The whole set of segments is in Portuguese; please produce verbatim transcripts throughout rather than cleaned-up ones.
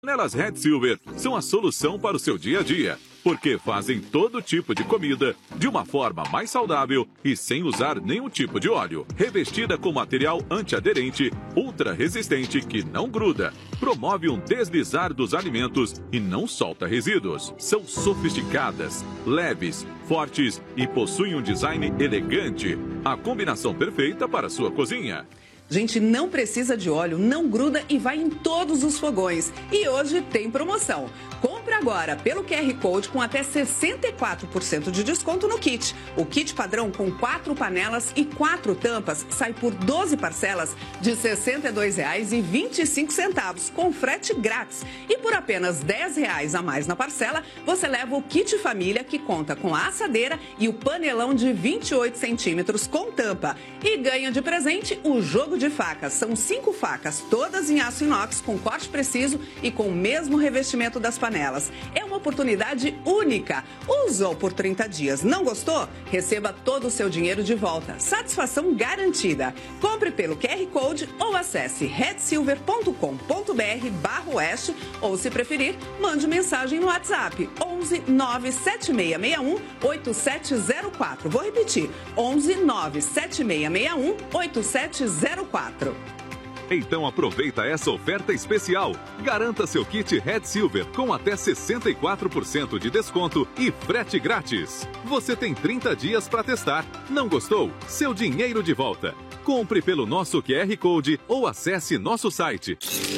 Panelas Red Silver são a solução para o seu dia a dia, porque fazem todo tipo de comida de uma forma mais saudável e sem usar nenhum tipo de óleo. Revestida com material antiaderente, ultra resistente que não gruda, promove um deslizar dos alimentos e não solta resíduos. São sofisticadas, leves, fortes e possuem um design elegante. A combinação perfeita para a sua cozinha. Gente, não precisa de óleo, não gruda e vai em todos os fogões. E hoje tem promoção. Compre agora pelo Q R Code com até sessenta e quatro por cento de desconto no kit. O kit padrão com quatro panelas e quatro tampas sai por doze parcelas de sessenta e dois reais e vinte e cinco centavos, com frete grátis. E por apenas dez reais a mais na parcela, você leva o kit família, que conta com a assadeira e o panelão de vinte e oito centímetros com tampa. E ganha de presente o jogo de facas. São cinco facas, todas em aço inox, com corte preciso e com o mesmo revestimento das panelas. É uma oportunidade única. Usou por trinta dias, não gostou? Receba todo o seu dinheiro de volta. Satisfação garantida. Compre pelo Q R Code ou acesse red silver ponto com ponto b r barra oeste ou, se preferir, mande mensagem no WhatsApp onze nove sete seis seis um oito sete zero quatro. Vou repetir, onze nove sete seis seis um oito sete zero quatro. Então aproveita essa oferta especial. Garanta seu kit Red Silver com até sessenta e quatro por cento de desconto e frete grátis. Você tem trinta dias para testar. Não gostou? Seu dinheiro de volta. Compre pelo nosso Q R Code ou acesse nosso site.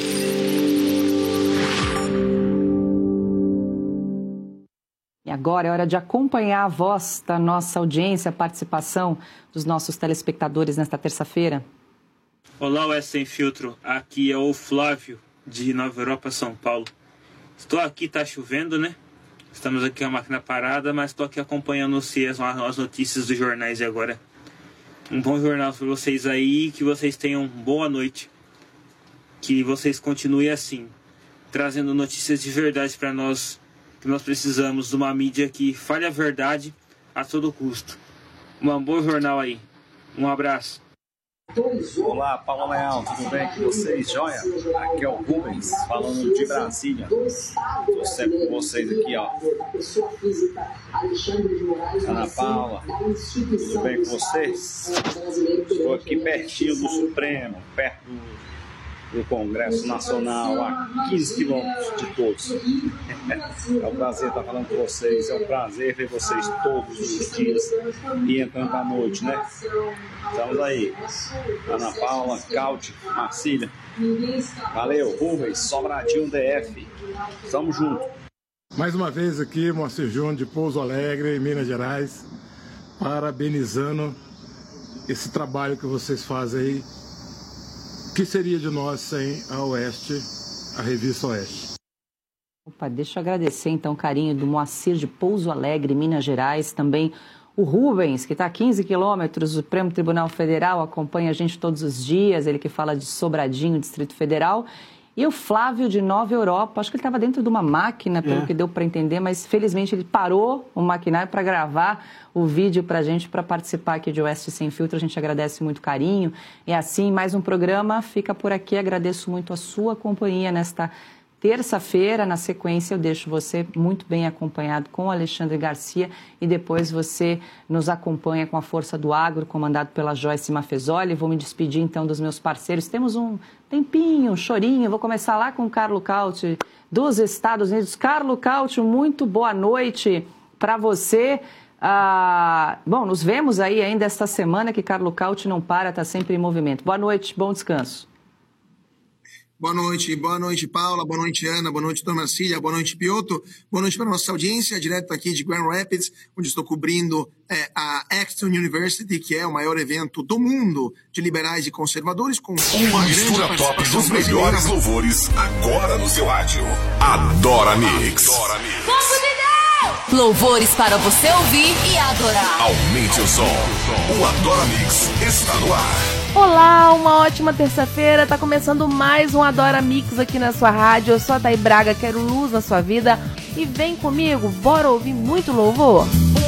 E agora é hora de acompanhar a voz da nossa audiência, a participação dos nossos telespectadores nesta terça-feira. Olá, Oeste Sem Filtro. Aqui é o Flávio, de Nova Europa, São Paulo. Estou aqui, tá chovendo, né? Estamos aqui com a máquina parada, mas estou aqui acompanhando as, as notícias dos jornais de agora. Um bom jornal para vocês aí, que vocês tenham boa noite. Que vocês continuem assim, trazendo notícias de verdade para nós, que nós precisamos de uma mídia que fale a verdade a todo custo. Um bom jornal aí. Um abraço. Olá, Paulo Leão, tudo bem com vocês? Joia? Aqui é o Rubens, falando de Brasília. Estou sempre com vocês aqui, ó. Ana Paula, tudo bem com vocês? Estou aqui pertinho do Supremo, perto do, do Congresso Nacional, a quinze quilômetros de todos. É um prazer estar falando com vocês, é um prazer ver vocês todos os dias e entrando à noite, né? Estamos aí, Ana Paula, Caute, Marcília. Valeu, Rubens, Sobradinho D F. Tamo junto. Mais uma vez aqui, Moacir Júnior de Pouso Alegre, Minas Gerais, parabenizando esse trabalho que vocês fazem aí. O que seria de nós sem a Oeste, a revista Oeste? Opa, deixa eu agradecer então o carinho do Moacir de Pouso Alegre, Minas Gerais, também o Rubens, que está a quinze quilômetros do Supremo Tribunal Federal, acompanha a gente todos os dias, ele que fala de Sobradinho, Distrito Federal. E o Flávio de Nova Europa, acho que ele estava dentro de uma máquina, pelo é. que deu para entender, mas felizmente ele parou o maquinário para gravar o vídeo para a gente, para participar aqui de Oeste Sem Filtro. A gente agradece muito o carinho. E assim, mais um programa fica por aqui. Agradeço muito a sua companhia nesta terça-feira. Na sequência, eu deixo você muito bem acompanhado com o Alexandre Garcia e depois você nos acompanha com a Força do Agro, comandado pela Joyce Mafezoli. Vou me despedir, então, dos meus parceiros. Temos um tempinho, um chorinho. Vou começar lá com o Carlo Cauti, dos Estados Unidos. Carlo Cauti, muito boa noite para você. Ah, bom, nos vemos aí ainda esta semana, que Carlo Cauti não para, está sempre em movimento. Boa noite, bom descanso. Boa noite, boa noite, Paula, boa noite, Ana, boa noite, Dona Marcília, boa noite, Piotr, boa noite para a nossa audiência, direto aqui de Grand Rapids, onde estou cobrindo é, a Exton University, que é o maior evento do mundo de liberais e conservadores, com uma mistura top dos melhores louvores, agora no seu rádio. Adora Mix. Adora Mix. Louvores para você ouvir e adorar. Aumente o som. O Adora Mix está no ar. Olá, uma ótima terça-feira. Tá começando mais um Adora Mix aqui na sua rádio. Eu sou a Thay Braga, quero luz na sua vida. E vem comigo, bora ouvir muito louvor?